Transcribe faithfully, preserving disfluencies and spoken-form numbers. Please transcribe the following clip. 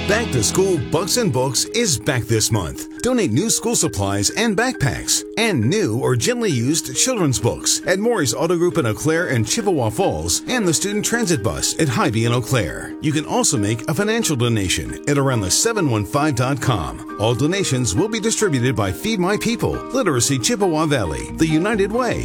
Back to School Bucks and Books is back this month. Donate new school supplies and backpacks and new or gently used children's books at Maury's Auto Group in Eau Claire and Chippewa Falls and the Student Transit Bus at Hy-Vee in Eau Claire. You can also make a financial donation at around the seven one five dot com. All donations will be distributed by Feed My People, Literacy Chippewa Valley, the United Way,